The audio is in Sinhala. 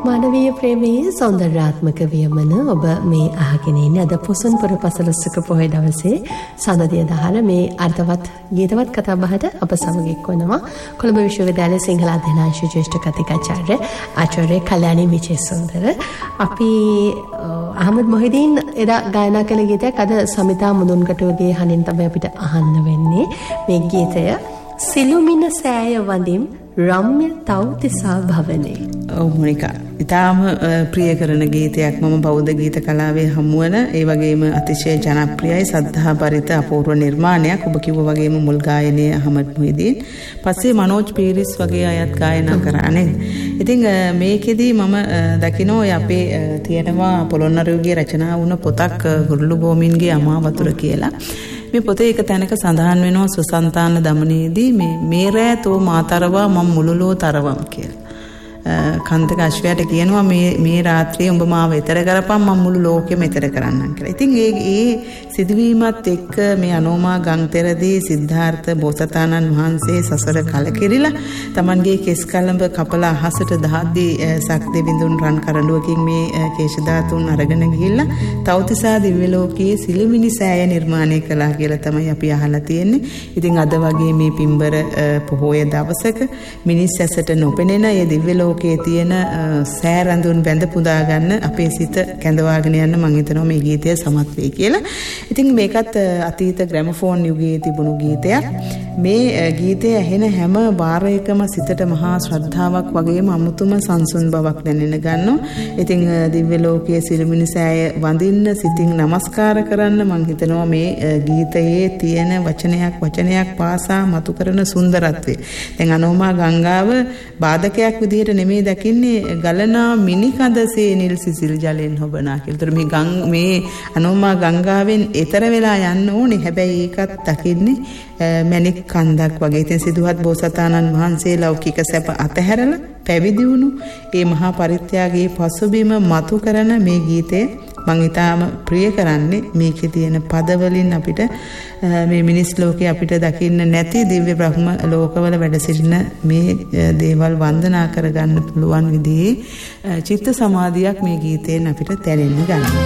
මානවීය ප්‍රේමයේ සෞන්දර්යාත්මක වියමන ඔබ මේ අහගෙන ඉන්නේ අද පොසොන් පුර පසළොස්වක පොහොය දවසේ සඳදිය දහර මේ අර්ථවත් ගීතවත් කතා බහට අප සමග එක්වනවා කොළඹ විශ්වවිද්‍යාලයේ සිංහල අධ්‍යනාංශ ජ්‍යෙෂ්ඨ කතිකාචාර්ය ආචාර්ය කල්‍යාණී විජේසුන්දර අපි අහමද් මොහිදීන් එදා ගායනා කළ ගීතයක් අද සමිතා මුදුන්කටුවගේ හනින් තමයි අපිට අහන්න වෙන්නේ මේ ගීතය සිළුමිණ සෑය වඳිම් රම්‍ය තව්තිසා භවනේ. ඔව් මොනිකා ඉතාම ප්‍රිය කරන ගීතයක් මම බෞද්ධ ගීත කලාවේ හමුවන ඒ වගේම අතිශය ජනප්‍රියයි සද්ධා පරිත අපූර්ව නිර්මාණයක්. ඔබ කිව්වා වගේම මුල් ගායනයේ අහමද් මොහිදීන් පස්සේ මනෝජ් පීරිස් වගේ අයත් ගායනා කරා නේද? ඉතින් මේකෙදි මම දකිනවා අපේ තියෙනවා පොළොන්නරුවේ රචනා වුණ පොතක් ගුරුළු බෝමින්ගේ අමාවතුර කියලා. මේ පොතේ එක තැනක සඳහන් වෙනවා සුසන්තාන දමනයේදී මේ රෑ තෝ මාතරවා මම මුළුලෝ තරවම් කියලා. කන්දක අශ්වයාට කියනවා මේ රාත්‍රියේ උඹ මාව එතර කරපන් මම මුළු ලෝකෙම එතර කරන්නම් කියලා. ඉතින් ඒ සිදුවීමත් එක්ක මේ අනෝමා ගංතෙරදී සිද්ධාර්ථ බෝසතාණන් වහන්සේ සසර කලකිරිලා Tamanගේ කෙස් කලඹ කපලා අහසට දහද්දී සක්දෙවිඳුන් රන් කරඬුවකින් මේ කේශ ධාතුන් අරගෙන ගිහිල්ලා තව්තිසා දිව්‍ය ලෝකයේ සිළුමිණි සෑය නිර්මාණය කළා කියලා තමයි අපි අහලා තියෙන්නේ. ඉතින් අද වගේ මේ පින්බර පොහොය දවසක මිනිස් ඇසට නොපෙනෙන ඒ දිව්‍ය ලෝකයේ තියෙන සෑ රඳුන් බැඳ පුදා ගන්න අපේ සිත කැඳවාගෙන යන්න මම හිතනවා මේ ගීතය සමත් වෙයි කියලා. ඉතින් මේකත් අතීත ග්‍රැමෆෝන් යුගයේ තිබුණු ගීතයක්. මේ ගීතය ඇහෙන හැම වාරයකම සිතට මහා ශ්‍රද්ධාවක් වගේම අමුතුම සංසුන් බවක් දැනෙන්න ගන්නවා. ඉතින් දිව්‍ය ලෝකයේ සිළුමිණි සෑය වඳින්න සිතින් නමස්කාර කරන්න මම හිතනවා මේ ගීතයේ තියෙන වචනයක් පාසා මතු කරන සුන්දරත්වය. දැන් අනෝමා ගංගාව බාධකයක් විදිහට නෙමෙයි දකින්නේ ගලනා මිනිකඳසේ නිල් සිසිල් ජලෙන් හොබනා කියලා. මේ අනෝමා ගංගාවෙන් එතර වෙලා යන්න ඕනේ. හැබැයි ඒකත් දකින්නේ මණික් කන්දක් වගේ. ඉතින් සිදුහත් බෝසතාණන් වහන්සේ ලෞකික සැප අතහැරලා පැවිදි වුණු ඒ මහා පරිත්‍යාගයේ පසුබිම මතු කරන මේ ගීතය මම ඊටාම ප්‍රිය කරන්නේ. මේකේ තියෙන පදවලින් අපිට මේ මිනිස් ලෝකේ අපිට දකින්න නැති දිව්‍ය බ්‍රහ්ම ලෝකවල වැඩ සිටින මේ දේවල් වන්දනා කරගන්න පුළුවන් විදිහේ චිත්ත සමාධියක් මේ ගීතයෙන් අපිට දැනෙන්න ගන්නවා.